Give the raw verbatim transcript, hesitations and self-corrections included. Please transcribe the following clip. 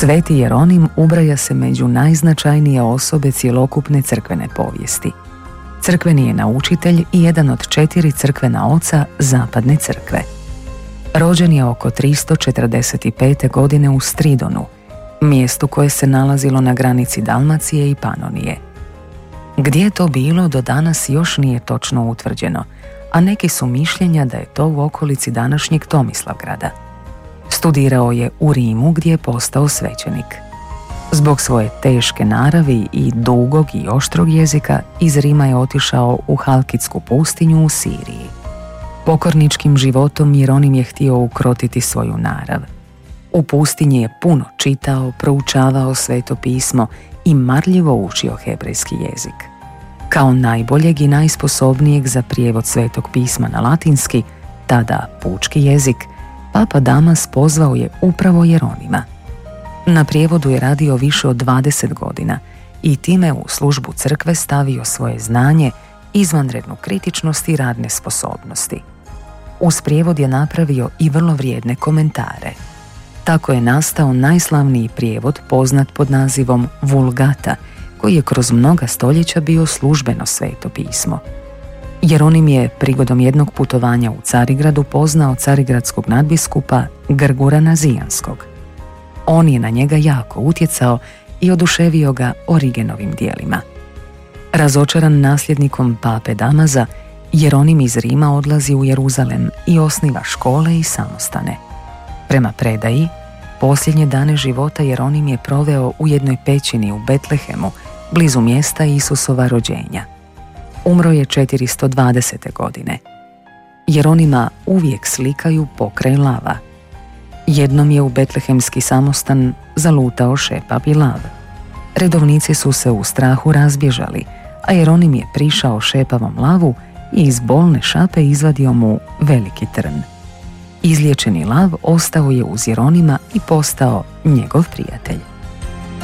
Sveti Jeronim ubraja se među najznačajnije osobe cjelokupne crkvene povijesti. Crkveni je naučitelj i jedan od četiri crkvena oca Zapadne crkve. Rođen je oko tristo četrdeset pete. godine u Stridonu, mjestu koje se nalazilo na granici Dalmacije i Panonije. Gdje je to bilo do danas još nije točno utvrđeno, a neki su mišljenja da je to u okolici današnjeg Tomislavgrada. Studirao je u Rimu gdje je postao svećenik. Zbog svoje teške naravi i dugog i oštrog jezika iz Rima je otišao u Halkitsku pustinju u Siriji. Pokorničkim životom Jeronim je htio ukrotiti svoju narav. U pustinji je puno čitao, proučavao Sveto pismo i marljivo učio hebrejski jezik. Kao najboljeg i najsposobnijeg za prijevod Svetog pisma na latinski, tada pučki jezik, Papa Damas pozvao je upravo Jeronima. Na prijevodu je radio više od dvadeset godina i time u službu crkve stavio svoje znanje, izvanrednu kritičnost i radne sposobnosti. Uz prijevod je napravio i vrlo vrijedne komentare. Tako je nastao najslavniji prijevod poznat pod nazivom Vulgata, koji je kroz mnoga stoljeća bio službeno Sveto pismo. Jeronim je prigodom jednog putovanja u Carigradu poznao carigradskog nadbiskupa Grgura Nazijanskog. On je na njega jako utjecao i oduševio ga Origenovim dijelima. Razočaran nasljednikom pape Damaza, Jeronim iz Rima odlazi u Jeruzalem i osniva škole i samostane. Prema predaji, posljednje dane života Jeronim je proveo u jednoj pećini u Betlehemu, blizu mjesta Isusova rođenja. Umro je četiristo dvadesete. godine. Jeronima uvijek slikaju pokraj lava. Jednom je u betlehemski samostan zalutao šepavi lav. Redovnici su se u strahu razbježali, a Jeronim je prišao šepavom lavu i iz bolne šape izvadio mu veliki trn. Izliječeni lav ostao je uz Jeronima i postao njegov prijatelj.